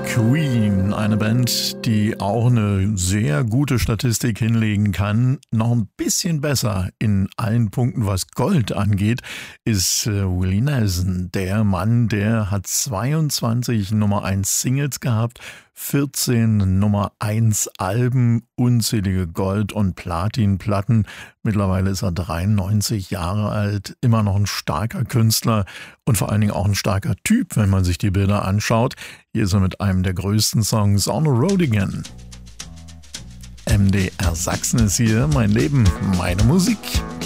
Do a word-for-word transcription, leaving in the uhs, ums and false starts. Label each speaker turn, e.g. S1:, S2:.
S1: Queen, eine Band, die auch eine sehr gute Statistik hinlegen kann. Noch ein bisschen besser in allen Punkten, was Gold angeht, ist äh, Willie Nelson. Der Mann, der hat zweiundzwanzig Nummer eins Singles gehabt, vierzehn Nummer eins Alben, unzählige Gold- und Platinplatten. Mittlerweile ist er dreiundneunzig Jahre alt, immer noch ein starker Künstler und vor allen Dingen auch ein starker Typ, wenn man sich die Bilder anschaut. Hier ist er mit einem der größten Songs On the Road Again. M D R Sachsen ist hier, mein Leben, meine Musik.